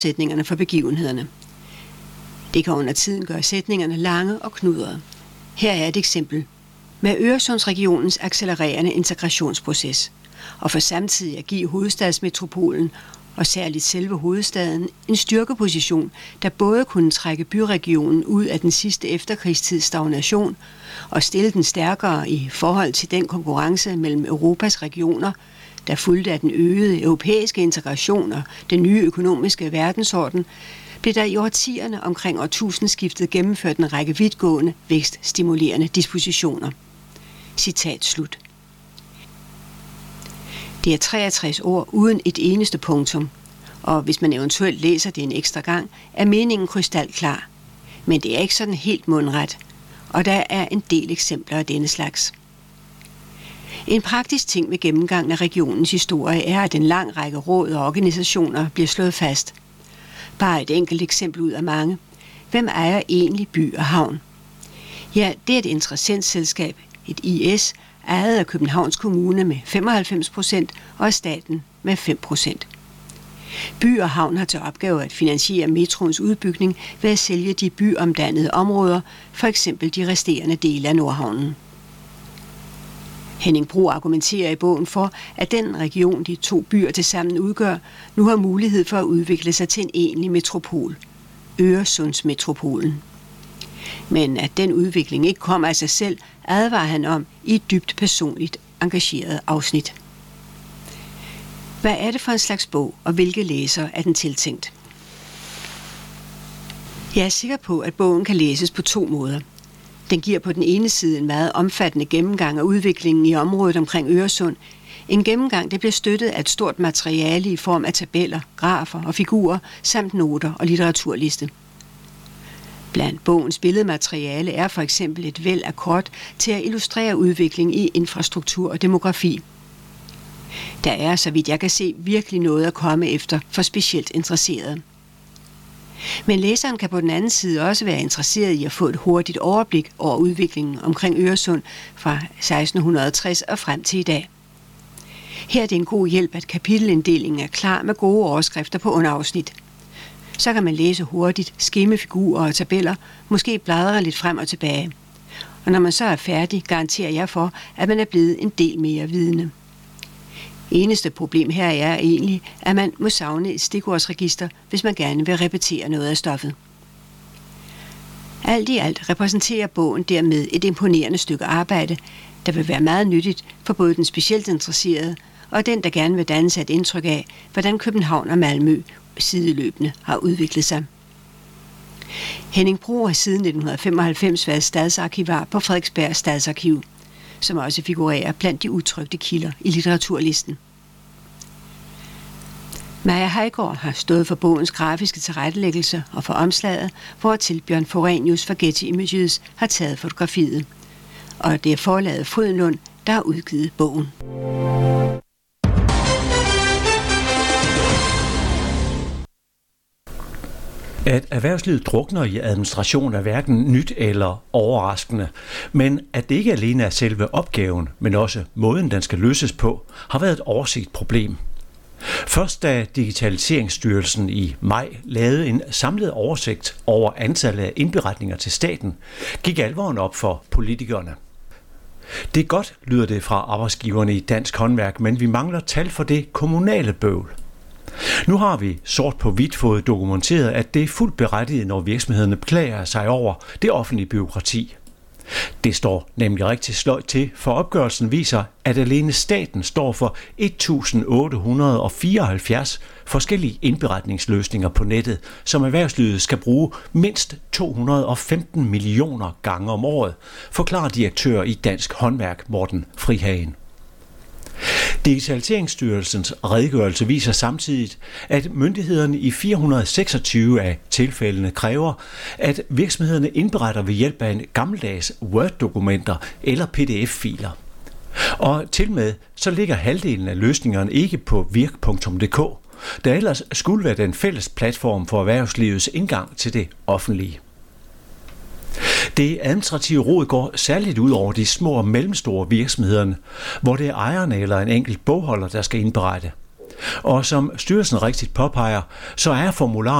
forudsætningerne for begivenhederne. Det kan under tiden gøre sætningerne lange og knudrede. Her er et eksempel. Med Øresundsregionens accelererende integrationsproces, og for samtidig at give hovedstadsmetropolen og særligt selve hovedstaden en styrkeposition, der både kunne trække byregionen ud af den sidste efterkrigstids stagnation og stille den stærkere i forhold til den konkurrence mellem Europas regioner, der fulgte af den øgede europæiske integration og den nye økonomiske verdensorden, blev der i årtierne omkring årtusindskiftet gennemført en række vidtgående vækststimulerende dispositioner. Citat slut. Det er 63 ord uden et eneste punktum, og hvis man eventuelt læser det en ekstra gang, er meningen krystalklar. Men det er ikke sådan helt mundret, og der er en del eksempler af denne slags. En praktisk ting ved gennemgangen af regionens historie er, at en lang række råd og organisationer bliver slået fast. Bare et enkelt eksempel ud af mange. Hvem ejer egentlig by og havn? Ja, det er et interessentselskab, et IS, ejet af Københavns Kommune med 95% og af staten med 5%. By og havn har til opgave at finansiere metroens udbygning ved at sælge de byomdannede områder, for eksempel de resterende dele af Nordhavnen. Henning Bro argumenterer i bogen for, at den region, de to byer tilsammen udgør, nu har mulighed for at udvikle sig til en egentlig metropol, Øresundsmetropolen. Men at den udvikling ikke kommer af sig selv, advarer han om i et dybt personligt engageret afsnit. Hvad er det for en slags bog, og hvilke læsere er den tiltænkt? Jeg er sikker på, at bogen kan læses på to måder. Den giver på den ene side en meget omfattende gennemgang af udviklingen i området omkring Øresund. En gennemgang, der bliver støttet af et stort materiale i form af tabeller, grafer og figurer, samt noter og litteraturliste. Blandt bogens billedmateriale er for eksempel et væld af kort til at illustrere udvikling i infrastruktur og demografi. Der er, så vidt jeg kan se, virkelig noget at komme efter for specielt interesserede. Men læseren kan på den anden side også være interesseret i at få et hurtigt overblik over udviklingen omkring Øresund fra 1660 og frem til i dag. Her er det en god hjælp, at kapitelinddelingen er klar med gode overskrifter på underafsnit. Så kan man læse hurtigt, skimme figurer og tabeller, måske bladre lidt frem og tilbage. Og når man så er færdig, garanterer jeg for, at man er blevet en del mere vidende. Eneste problem her er egentlig, at man må savne et stikordsregister, hvis man gerne vil repetere noget af stoffet. Alt i alt repræsenterer bogen dermed et imponerende stykke arbejde, der vil være meget nyttigt for både den specielt interesserede og den, der gerne vil danne sig et indtryk af, hvordan København og Malmø sideløbende har udviklet sig. Henning Bro har siden 1995 været stadsarkivar på Frederiksberg Stadsarkiv, som også figurerer blandt de utrykte kilder i litteraturlisten. Maja Heiggaard har stået for bogens grafiske tilrettelæggelse og for omslaget, hvortil Bjørn Forenius fra Getty Images har taget fotografiet. Og det er forlaget Frydenlund, der har udgivet bogen. At erhvervslivet drukner i administration er hverken nyt eller overraskende, men at det ikke alene er selve opgaven, men også måden, den skal løses på, har været et overset problem. Først da Digitaliseringsstyrelsen i maj lavede en samlet oversigt over antallet af indberetninger til staten, gik alvoren op for politikerne. Det er godt, lyder det fra arbejdsgiverne i Dansk Håndværk, men vi mangler tal for det kommunale bøvl. Nu har vi sort på hvidt fået dokumenteret, at det er fuldt berettiget, når virksomhederne beklager sig over det offentlige bureaukrati. Det står nemlig rigtig sløjt til, for opgørelsen viser, at alene staten står for 1.874 forskellige indberetningsløsninger på nettet, som erhvervslivet skal bruge mindst 215 millioner gange om året, forklarer direktør i Dansk Håndværk Morten Frihagen. Digitaliseringsstyrelsens redegørelse viser samtidig, at myndighederne i 426 af tilfældene kræver, at virksomhederne indberetter ved hjælp af en gammeldags Word-dokumenter eller PDF-filer. Og til med så ligger halvdelen af løsningerne ikke på virk.dk, der ellers skulle være den fælles platform for erhvervslivets indgang til det offentlige. Det administrative rod går særligt ud over de små og mellemstore virksomheder, hvor det er ejerne eller en enkelt bogholder, der skal indberette. Og som styrelsen rigtigt påpeger, så er formularen